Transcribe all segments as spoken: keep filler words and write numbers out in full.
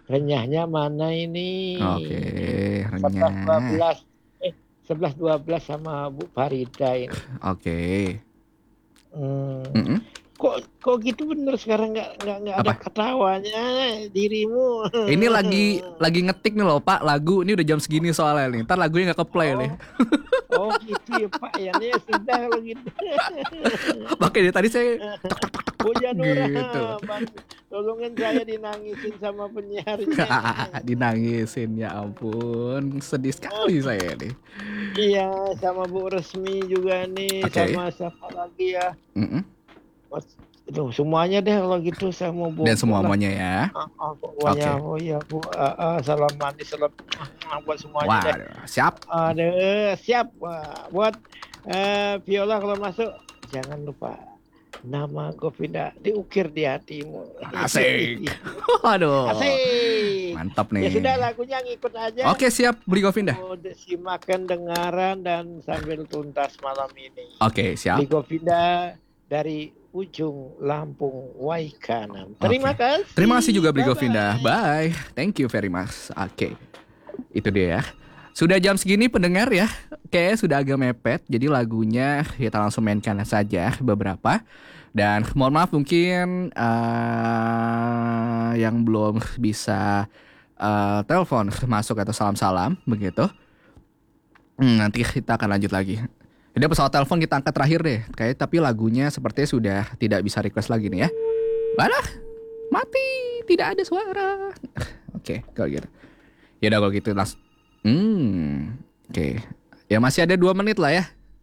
Renyahnya mana ini? Oke, sebelas dua renyah. belas eh sebelas dua belas sama Bu Farida ini. Oke. Hmm. Mm-mm. Kok kok gitu bener sekarang nggak nggak nggak ada Apa? ketawanya dirimu. Ini lagi lagi ngetik nih loh Pak lagu. Ini udah jam segini soalnya nih. Ntar lagunya nggak keplay nih. Oh, oh gitu ya Pak ya. Nih sudah kalau gitu. Makanya dari tadi saya tok tok tok tok tok Bu tok Janura, gitu. Bang, tolongin saya dinangisin sama penyiarnya. Dinangisin ya ampun. Sedih Oh, sekali saya nih. iya, sama Bu Resmi juga nih, Oke. sama siapa lagi ya? Mm-mm. Mas, itu semuanya deh kalau gitu saya mau Dan bobo semua lah. muanya ya. Ah, ah, pokoknya, Oke. oh ya Bu, ah, ah, salam manis, salam ah, buat semuanya deh. Waduh, siap. Ada siap. Wah, buat eh, Viola kalau masuk jangan lupa nama Govinda diukir di hatimu. Asik. Waduh. Asik. Mantap Ya nih. sudah lagunya ngikut aja. Oke, siap Beli Govinda. Udah simakan dengaran dan sambil tuntas malam ini. Oke, Beli siap. Govinda dari ujung Lampung Waikanan. Terima Oke. kasih. Terima kasih juga Beli Bye Govinda. bye. Bye. Thank you very much. Oke. Itu dia ya. Sudah jam segini pendengar ya. Oke, sudah agak mepet. Jadi lagunya kita langsung mainkan saja beberapa. Dan mohon maaf mungkin eh, yang belum bisa eh, telepon masuk atau salam-salam begitu. Hmm, nanti kita akan lanjut lagi. Jadi pesawat telepon kita angkat terakhir deh. Kayak tapi lagunya sepertinya sudah tidak bisa request lagi nih ya. Mana? Mati, tidak ada suara. Oke, kalau gitu. Ya udah kalau gitu langsung. Hmm, oke. Ya masih ada dua menit lah ya.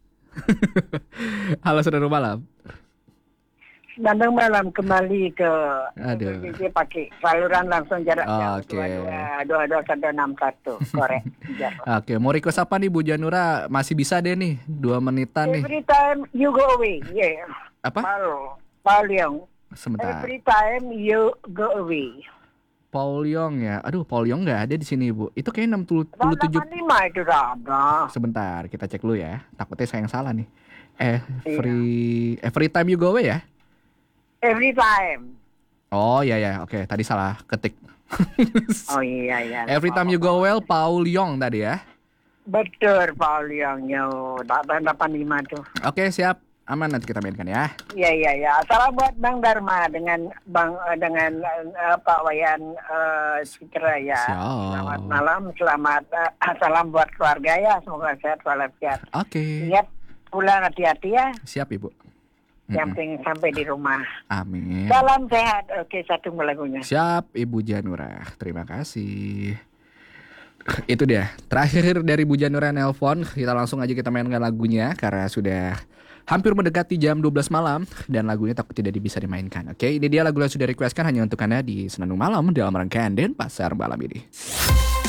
Halo saudara malam. Bandung malam kembali ke Aduh. B B C pakai saluran langsung jarak jauh Oke. dua dua dua satu enam satu korek. Oke, mau request apa nih Bu Janura? Masih bisa deh nih, dua menitan nih. Every time you go away, yeah. Apa? Paul, Paul Young. Sebentar. Every time you go away. Paul Yong ya. Aduh, Paul Yong nggak ada di sini Bu. Itu kayak enam puluh tujuh. delapan lima itu dah ada. Sebentar, kita cek dulu ya. Takutnya saya yang salah nih. Every every time you go away ya? Every time. Oh iya ya, oke. Tadi salah ketik. Oh iya iya. Every time you go well, Paul Yong tadi ya. Betul Paul Young yo delapan lima tuh. Oke, siap. Aman nanti kita mainkan ya. Iya iya iya. Salam buat Bang Dharma dengan Bang eh, dengan uh, Pak Wayan uh, Citra ya. Siap. Selamat malam, selamat uh, salam buat keluarga ya. Semoga sehat walafiat. Oke. Ingat pulang hati-hati ya. Siap Ibu. Yang penting sampai di rumah. Amin. Salam sehat. Oke, satu lagunya. Siap Ibu Janura. Terima kasih. Itu dia. Terakhir dari Bu Janura nelpon. Kita langsung aja kita mainkan lagunya karena sudah hampir mendekati jam dua belas malam dan lagunya takut tidak bisa dimainkan. Oke, ini dia lagu yang sudah requestkan hanya untuk Anda di Senandung Malam dalam rangkaian Denpasar malam ini.